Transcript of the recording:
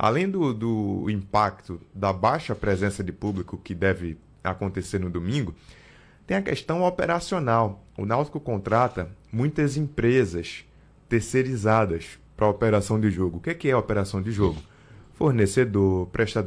além do impacto da baixa presença de público que deve acontecer no domingo, tem a questão operacional. O Náutico contrata muitas empresas terceirizadas para a operação de jogo. O que é a operação de jogo? Fornecedor, prestador